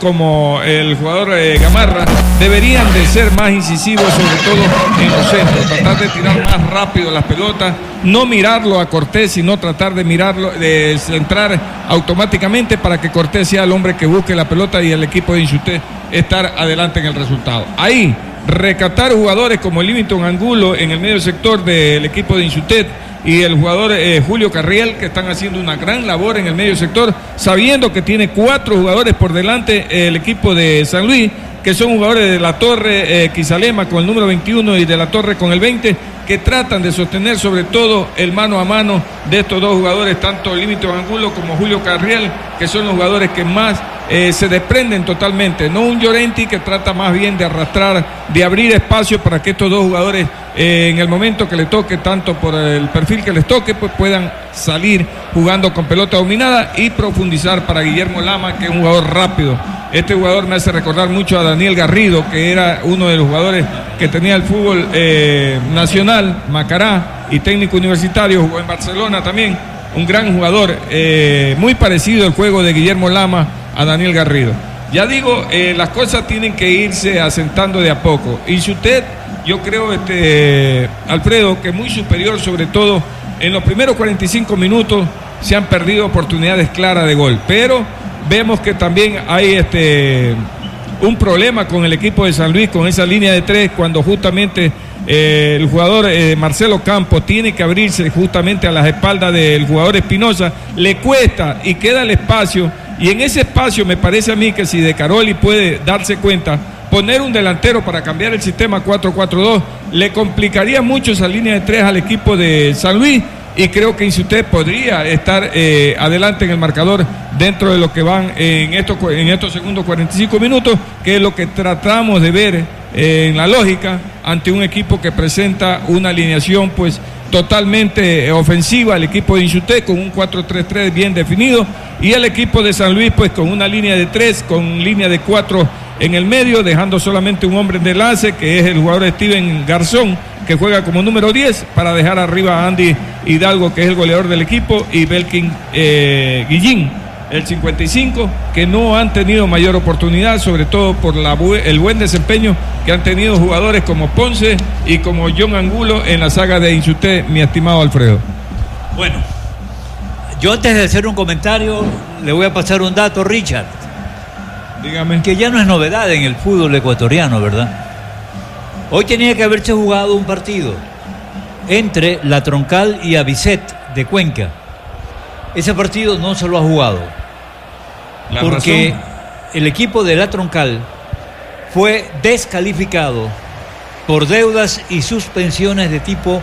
Gamarra deberían de ser más incisivos, sobre todo en los centros, tratar de tirar más rápido las pelotas, no mirarlo a Cortés, sino tratar de mirarlo, de centrar automáticamente para que Cortés sea el hombre que busque la pelota y el equipo de Insutet estar adelante en el resultado. Ahí, recatar jugadores como Livington Angulo en el medio sector del equipo de Insutet y el jugador Julio Carriel, que están haciendo una gran labor en el medio sector, sabiendo que tiene 4 jugadores por delante el equipo de San Luis, que son jugadores de la Torre Quizalema con el número 21 y de la Torre con el 20, que tratan de sostener sobre todo el mano a mano de estos dos jugadores, tanto Livington Angulo como Julio Carriel, que son los jugadores que más se desprenden totalmente, no un Llorenti que trata más bien de arrastrar, de abrir espacio para que estos dos jugadores en el momento que le toque, tanto por el perfil que les toque, pues puedan salir jugando con pelota dominada y profundizar para Guillermo Lama, que es un jugador rápido. Este jugador me hace recordar mucho a Daniel Garrido, que era uno de los jugadores que tenía el fútbol nacional, Macará, y técnico universitario, jugó en Barcelona también, un gran jugador, muy parecido el juego de Guillermo Lama a Daniel Garrido. Ya digo, las cosas tienen que irse asentando de a poco. Insutet, yo creo, Alfredo, que muy superior, sobre todo en los primeros 45 minutos se han perdido oportunidades claras de gol, pero vemos que también hay un problema con el equipo de San Luis, con esa línea de 3, cuando justamente el jugador Marcelo Campos tiene que abrirse justamente a las espaldas del jugador Espinosa, le cuesta y queda el espacio, y en ese espacio me parece a mí que si De Caroli puede darse cuenta, poner un delantero para cambiar el sistema 4-4-2, le complicaría mucho esa línea de 3 al equipo de San Luis, y creo que Insutet podría estar adelante en el marcador dentro de lo que van en estos segundos 45 minutos, que es lo que tratamos de ver en la lógica ante un equipo que presenta una alineación pues totalmente ofensiva, el equipo de Insutet con un 4-3-3 bien definido, y el equipo de San Luis pues con una línea de 3, con línea de 4 en el medio, dejando solamente un hombre de enlace, que es el jugador Steven Garzón, que juega como número 10, para dejar arriba a Andy Hidalgo, que es el goleador del equipo, y Belkin Guillín, el 55, que no han tenido mayor oportunidad, sobre todo por el buen desempeño que han tenido jugadores como Ponce y como John Angulo en la saga de Insutet, mi estimado Alfredo. Bueno, yo antes de hacer un comentario le voy a pasar un dato, Richard. Dígame. Que ya no es novedad en el fútbol ecuatoriano, ¿verdad? Hoy tenía que haberse jugado un partido entre La Troncal y Avicet de Cuenca. Ese partido no se lo ha jugado porque el equipo de La Troncal fue descalificado por deudas y suspensiones de tipo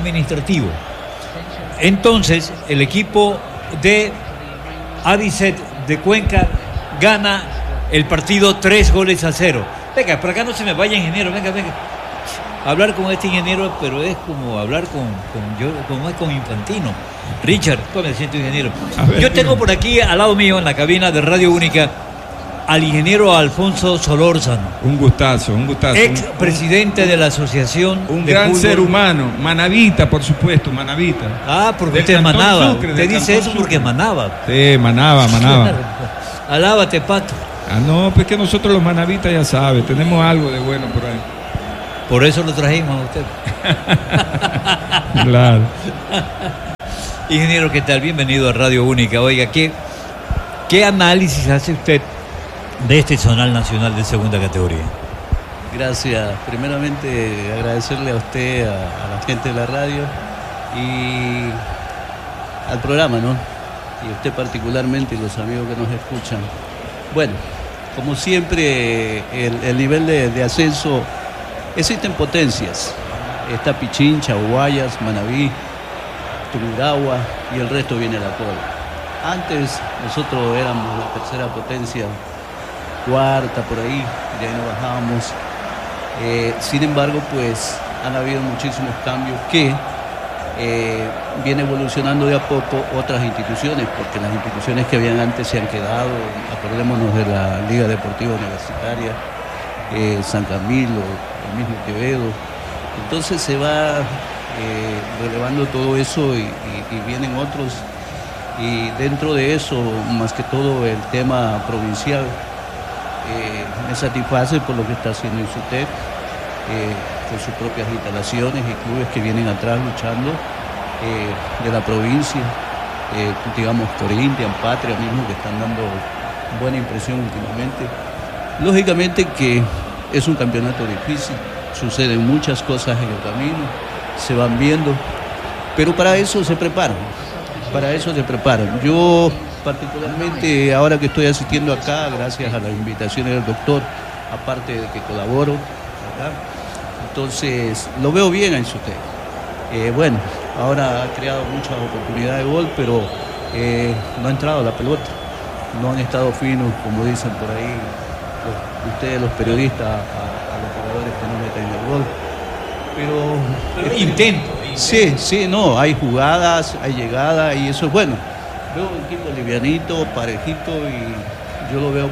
administrativo. Entonces el equipo de Avicet de Cuenca gana el partido 3-0. Venga, por acá no se me vaya, ingeniero, venga. Hablar con este ingeniero, pero es como hablar con Infantino. Richard, ¿cómo me siento, ingeniero? Yo tengo por aquí al lado mío en la cabina de Radio Única al ingeniero Alfonso Solórzano. Un gustazo. Ex presidente de la asociación. Un de gran fútbol. ser humano. Manavita, por supuesto, Manavita. Ah, porque Del usted es Cantón Manaba. Sucre, Usted del dice Cantón eso porque es Sucre. Manaba. Sí, Manaba. Alábate, Pato. Ah, no, pues que nosotros los manavitas ya sabe, tenemos algo de bueno por ahí. Por eso lo trajimos a usted. Claro. Ingeniero, ¿qué tal? Bienvenido a Radio Única. Oiga, ¿qué análisis hace usted de este zonal nacional de segunda categoría? Gracias. Primeramente agradecerle a usted, a la gente de la radio y al programa, ¿no? Y a usted particularmente y los amigos que nos escuchan. Bueno, como siempre, el nivel de ascenso, existen potencias. Está Pichincha, Guayas, Manabí, Tungurahua y el resto viene a la cola. Antes nosotros éramos la tercera potencia, cuarta por ahí, de ahí nos bajábamos. Sin embargo, pues han habido muchísimos cambios que viene evolucionando de a poco otras instituciones, porque las instituciones que habían antes se han quedado. Acordémonos de la Liga Deportiva Universitaria, San Camilo, el mismo Quevedo. Entonces se va relevando todo eso y vienen otros, y dentro de eso, más que todo el tema provincial, me satisface por lo que está haciendo Insutec, con sus propias instalaciones y clubes que vienen atrás luchando, de la provincia, digamos Corinthians, Patria mismo, que están dando buena impresión últimamente. Lógicamente que es un campeonato difícil, suceden muchas cosas en el camino, se van viendo, pero para eso se preparan. Yo particularmente, ahora que estoy asistiendo acá, gracias a las invitaciones del doctor, aparte de que colaboro, ¿verdad? Entonces lo veo bien a Insutec. Bueno, ahora ha creado muchas oportunidades de gol, pero no ha entrado la pelota, no han estado finos, como dicen por ahí ustedes los periodistas, a los jugadores que no meten el gol. Pero Intento. Sí, no, hay jugadas, hay llegadas y eso es bueno. Veo un equipo livianito, parejito, y yo lo veo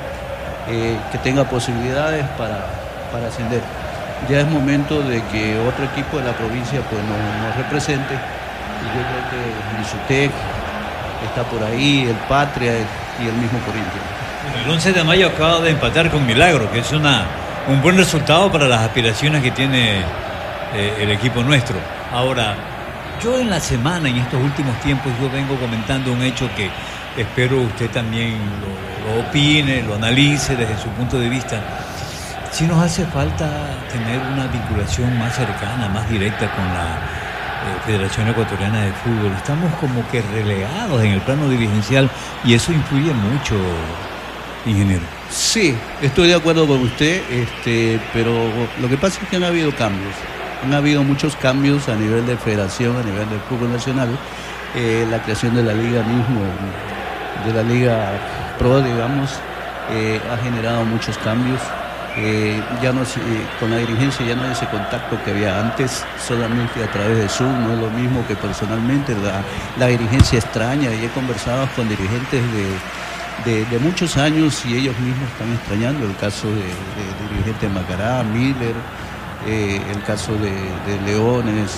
que tenga posibilidades para ascender. Ya es momento de que otro equipo de la provincia pues nos represente, y yo creo que Insutec está por ahí, el Patria y el mismo Corinthians. El 11 de mayo acaba de empatar con Milagro, que es un buen resultado para las aspiraciones que tiene el equipo nuestro. Ahora, yo en la semana, en estos últimos tiempos, yo vengo comentando un hecho que espero usted también lo opine, lo analice desde su punto de vista. Sí nos hace falta tener una vinculación más cercana, más directa con la Federación Ecuatoriana de Fútbol. Estamos como que relegados en el plano dirigencial y eso influye mucho, ingeniero. Sí, estoy de acuerdo con usted, pero lo que pasa es que han habido cambios. Han habido muchos cambios a nivel de federación, a nivel del fútbol nacional. La creación de la liga mismo, de la liga pro, digamos, ha generado muchos cambios. Ya no, con la dirigencia ya no hay ese contacto que había antes, solamente a través de Zoom. No es lo mismo que personalmente. La dirigencia extraña, y he conversado con dirigentes de muchos años y ellos mismos están extrañando el caso de dirigente Macará, Miller, el caso de Leones,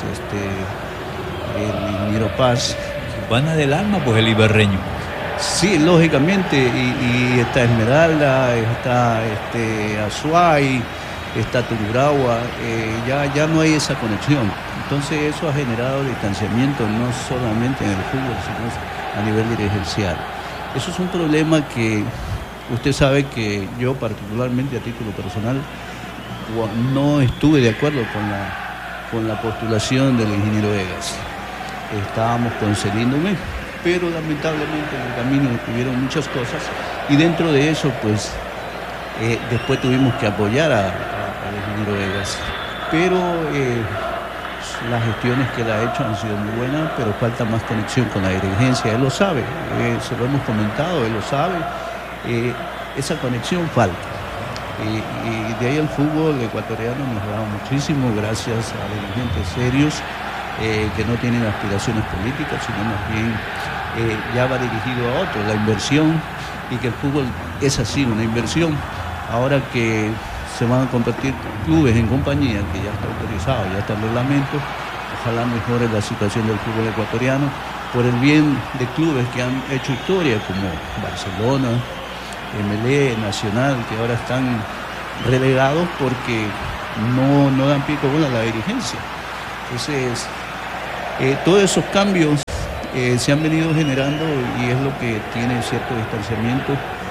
el ingeniero Paz. Van del alma, pues, el ibarreño. Sí, lógicamente, y está Esmeralda, está Azuay, está Tungurahua, ya no hay esa conexión. Entonces eso ha generado distanciamiento, no solamente en el fútbol, sino a nivel dirigencial. Eso es un problema que usted sabe que yo particularmente a título personal no estuve de acuerdo con la postulación del ingeniero Egas. Estábamos concediéndome, pero lamentablemente en el camino tuvieron muchas cosas, y dentro de eso pues después tuvimos que apoyar al ingeniero Egas. Pero las gestiones que él ha hecho han sido muy buenas, pero falta más conexión con la dirigencia. Él lo sabe, se lo hemos comentado, él lo sabe. Esa conexión falta. Y de ahí el fútbol ecuatoriano ha mejorado muchísimo gracias a dirigentes serios que no tienen aspiraciones políticas, sino más bien ya va dirigido a otros, la inversión, y que el fútbol es así, una inversión. Ahora que se van a convertir clubes en compañía, que ya está autorizado, ya está el reglamento, ojalá mejore la situación del fútbol ecuatoriano por el bien de clubes que han hecho historia como Barcelona, MLE, Nacional, que ahora están relegados porque no dan pico bola a la dirigencia. Entonces, todos esos cambios se han venido generando y es lo que tiene cierto distanciamiento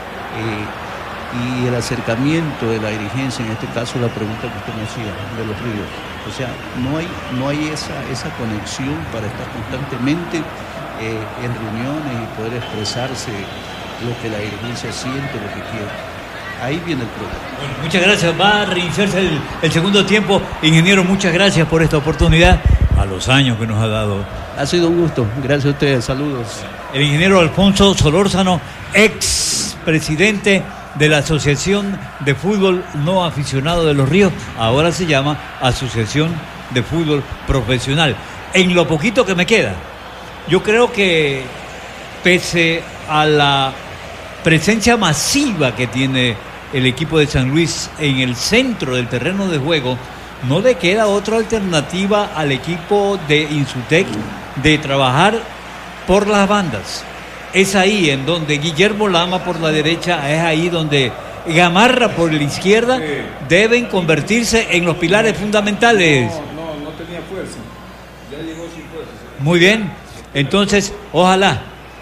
y el acercamiento de la dirigencia, en este caso la pregunta que usted me hacía de los ríos. O sea, no hay esa conexión para estar constantemente en reuniones y poder expresarse lo que la dirigencia siente, lo que quiere. Ahí viene el problema. Bueno, muchas gracias. Va a reiniciarse el segundo tiempo. Ingeniero, muchas gracias por esta oportunidad, a los años que nos ha dado. Ha sido un gusto. Gracias a ustedes. Saludos. El ingeniero Alfonso Solórzano, ex presidente de la Asociación de Fútbol No Aficionado de Los Ríos, ahora se llama Asociación de Fútbol Profesional. En lo poquito que me queda, yo creo que pese a la presencia masiva que tiene el equipo de San Luis en el centro del terreno de juego, no le queda otra alternativa al equipo de Insutec de trabajar por las bandas. Es ahí en donde Guillermo Lama por la derecha, es ahí donde Gamarra por la izquierda deben convertirse en los pilares fundamentales. No tenía fuerza. Ya llegó sin fuerza. Muy bien. Entonces, ojalá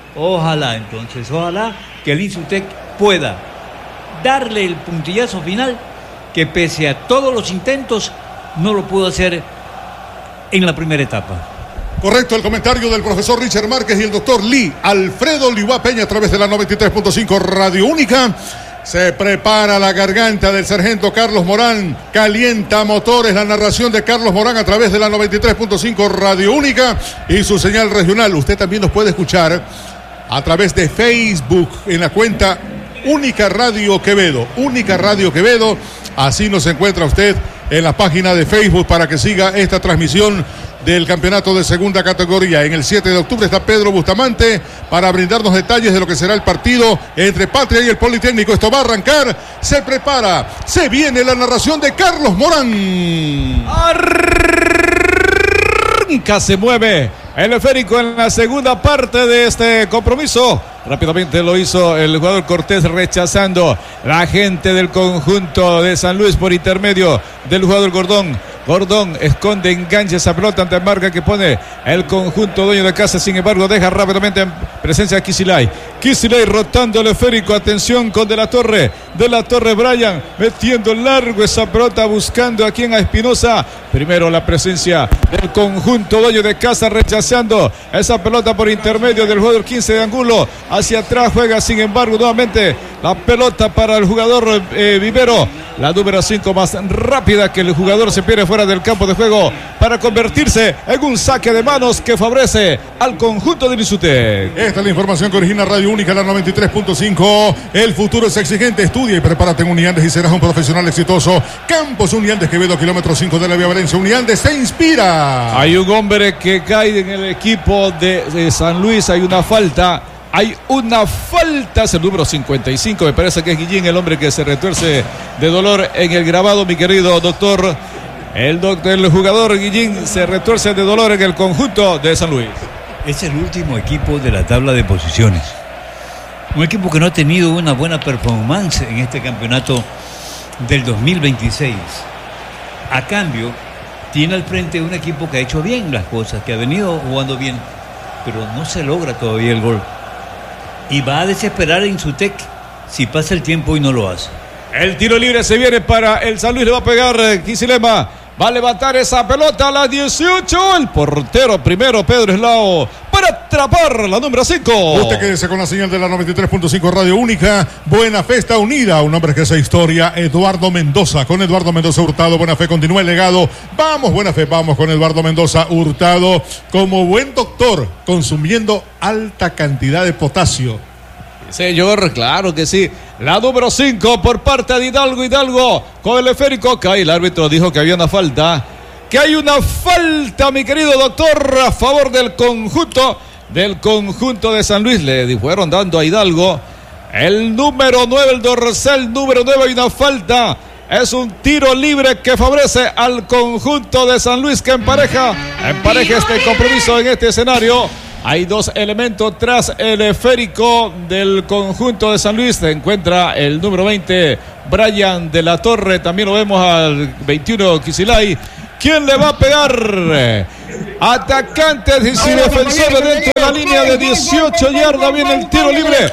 que el Insutec pueda darle el puntillazo final que pese a todos los intentos no lo pudo hacer en la primera etapa. Correcto el comentario del profesor Richard Márquez y el doctor Lee Alfredo Liuá Peña a través de la 93.5 Radio Única. Se prepara la garganta del sargento Carlos Morán, calienta motores, la narración de Carlos Morán a través de la 93.5 Radio Única y su señal regional. Usted también nos puede escuchar a través de Facebook en la cuenta Única Radio Quevedo. Única Radio Quevedo, así nos encuentra usted en la página de Facebook para que siga esta transmisión del campeonato de segunda categoría. En el 7 de octubre está Pedro Bustamante para brindarnos detalles de lo que será el partido entre Patria y el Politécnico. Esto va a arrancar, se prepara, se viene la narración de Carlos Morán. Arranca, se mueve el esférico en la segunda parte de este compromiso. Rápidamente lo hizo el jugador Cortés, rechazando la gente del conjunto de San Luis por intermedio del jugador Gordón. Gordón esconde, engancha esa pelota ante marca que pone el conjunto dueño de casa. Sin embargo, deja rápidamente en presencia de Kisilay. Kisilay rotando el esférico. Atención con De la Torre. De la Torre Brian metiendo largo esa pelota, buscando aquí a Espinosa. Primero la presencia del conjunto dueño de casa, rechazando esa pelota por intermedio del jugador 15 de Angulo. Hacia atrás juega, sin embargo, nuevamente la pelota para el jugador Vivero. La número 5 más rápida que el jugador se pierde fuera del campo de juego para convertirse en un saque de manos que favorece al conjunto de Insutec. Esta es la información que origina Radio Única, la 93.5. El futuro es exigente. Estudia y prepárate en Uniandes y serás un profesional exitoso. Campos Uniandes Quevedo, kilómetro 5 de la Vía Valencia. Uniandes te inspira. Hay un hombre que cae en el equipo de San Luis. Hay una falta. Hay una falta, es el número 55, me parece que es Guillín, el hombre que se retuerce de dolor en el grabado, mi querido doctor. El jugador Guillín se retuerce de dolor en el conjunto de San Luis. Es el último equipo de la tabla de posiciones. Un equipo que no ha tenido una buena performance en este campeonato del 2026. A cambio, tiene al frente un equipo que ha hecho bien las cosas, que ha venido jugando bien, pero no se logra todavía el gol. Y va a desesperar a Insutec si pasa el tiempo y no lo hace. El tiro libre se viene para el San Luis, le va a pegar Kisilema. Va a levantar esa pelota a la 18. El portero primero, Pedro Eslao. para atrapar la número 5. Usted quédese con la señal de la 93.5 Radio Única. Buena Fe está unida. Un hombre que hace historia, Eduardo Mendoza. Con Eduardo Mendoza Hurtado, Buena Fe continúa el legado. Vamos, Buena Fe, vamos con Eduardo Mendoza Hurtado. Como buen doctor, consumiendo alta cantidad de potasio. Señor, claro que sí. La número 5 por parte de Hidalgo con el esférico. Que el árbitro dijo que había una falta. Que hay una falta, mi querido doctor, a favor del conjunto de San Luis. Le fueron dando a Hidalgo el número 9, el dorsal número 9. Hay una falta. Es un tiro libre que favorece al conjunto de San Luis, que empareja este compromiso en este escenario. Hay dos elementos tras el esférico del conjunto de San Luis. Se encuentra el número 20, Brian de la Torre. También lo vemos al 21, Kisilay. ¿Quién le va a pegar? Atacantes y defensores dentro de la línea de 18 yardas. Viene el tiro libre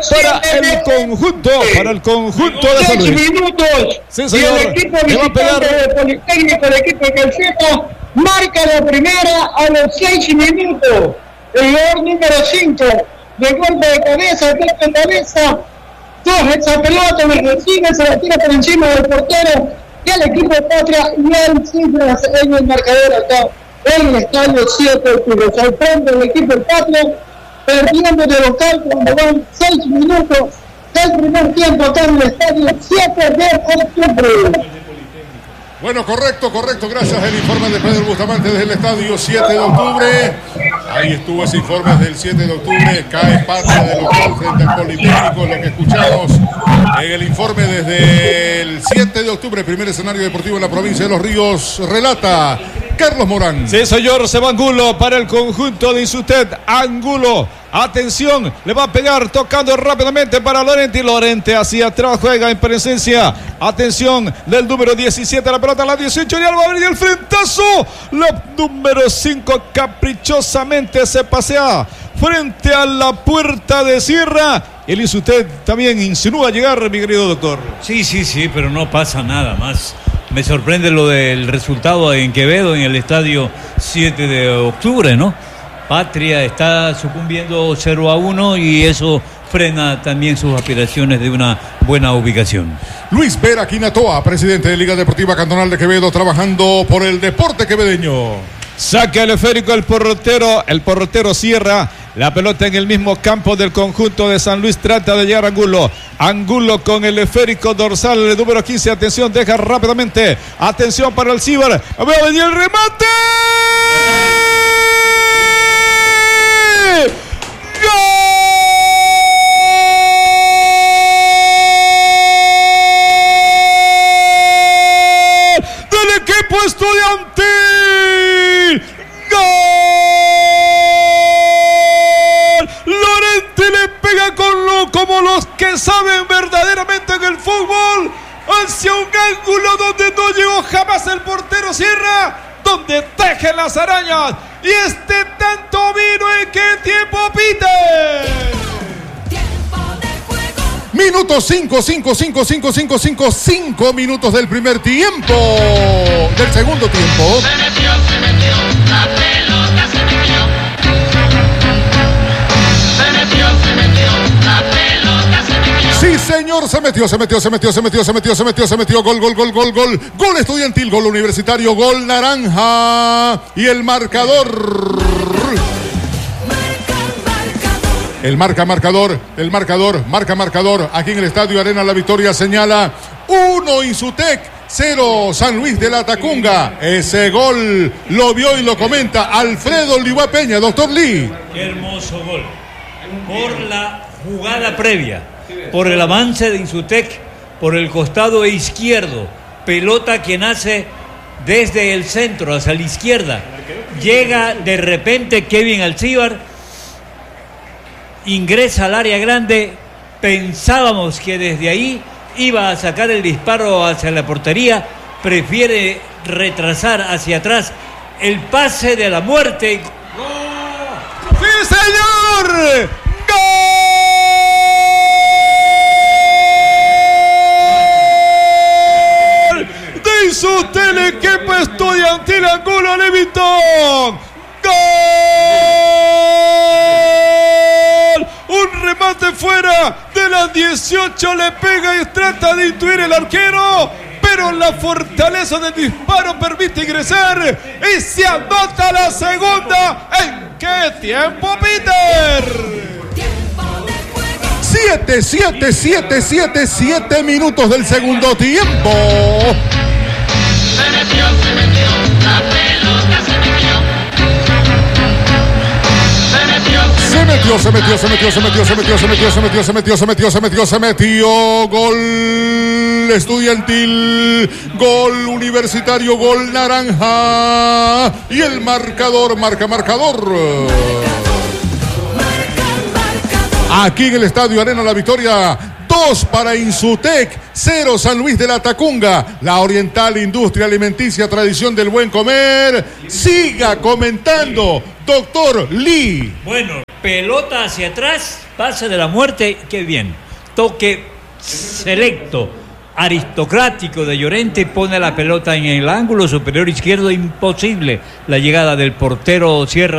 para el conjunto de San Luis. Sí, señor. El equipo Le va a pegar. de Politécnico, el equipo de Calceto, marca la primera a los 6 minutos. El jugador número 5, de golpe de cabeza, coge esa pelota, me recibe, se la tira por encima del portero, y el equipo de Patria, y él cifras en el marcador acá, en el estadio 7 de octubre. Sorprende el equipo de Patria, perdiendo de local cuando van 6 minutos del primer tiempo acá en el estadio 7 de octubre. Bueno, correcto. Gracias. El informe de Pedro Bustamante desde el estadio 7 de octubre. Ahí estuvo ese informe del 7 de octubre. Cae Patria de local frente al Politécnico. Lo que escuchamos en el informe desde el 7 de octubre, primer escenario deportivo en la provincia de Los Ríos, relata Carlos Morán. Sí, señor, se va Angulo para el conjunto de Insutet. Angulo, atención, le va a pegar tocando rápidamente para Lorente. Y Lorente hacia atrás, juega en presencia. Atención del número 17, la pelota a la 18 y algo va a venir el frentazo. La número 5 caprichosamente se pasea frente a la puerta de Sierra. El Insutet también insinúa llegar, mi querido doctor. Sí, pero no pasa nada más. Me sorprende lo del resultado en Quevedo, en el estadio 7 de octubre, ¿no? Patria está sucumbiendo 0-1 y eso frena también sus aspiraciones de una buena ubicación. Luis Vera Quinatoa, presidente de Liga Deportiva Cantonal de Quevedo, trabajando por el deporte quevedeño. Saca el esférico el portero cierra la pelota en el mismo campo del conjunto de San Luis. Trata de llegar a Angulo con el esférico dorsal, el número 15. Atención, deja rápidamente. Atención para el Cibar. Va a venir el remate. Estudiantil. ¡Gol! Lorente le pega como los que saben verdaderamente en el fútbol, hacia un ángulo donde no llegó jamás el portero Sierra, donde tejen las arañas. Y tanto vino en que tiempo pite. Minuto 5 minutos del primer tiempo. Del segundo tiempo. Se metió, la pelota se metió. La pelota se metió. Sí, señor, se metió. Gol estudiantil, gol universitario, gol naranja. Y el marcador. El marcador, aquí en el Estadio Arena La Victoria señala 1 Insutec, 0 San Luis de la Tacunga. Ese gol lo vio y lo comenta Alfredo Liwá Peña, doctor Lee. Qué hermoso gol. Por la jugada previa, por el avance de Insutec, por el costado izquierdo, pelota que nace desde el centro hacia la izquierda. Llega de repente Kevin Alcíbar, ingresa al área grande, pensábamos que desde ahí iba a sacar el disparo hacia la portería, prefiere retrasar hacia atrás el pase de la muerte. ¡Sí, señor! ¡Gol! De Insutel, el equipo estudiantil Angulo Levington. ¡Gol! rebote fuera de las 18, le pega y trata de intuir el arquero, pero la fortaleza del disparo permite ingresar y se anota la segunda. ¿En qué tiempo, Peter? 7 minutos del segundo tiempo. Se metió, la pelota se metió. Se metió. Gol estudiantil, gol universitario, gol naranja. Y el marcador. Aquí en el Estadio Arena La Victoria, 2 para Insutec, 0 San Luis de la Tacunga. La Oriental Industria Alimenticia, tradición del buen comer. Siga comentando, doctor Lee. Bueno, pelota hacia atrás, pase de la muerte, qué bien. Toque selecto, aristocrático de Llorente, pone la pelota en el ángulo superior izquierdo, imposible la llegada del portero Sierra.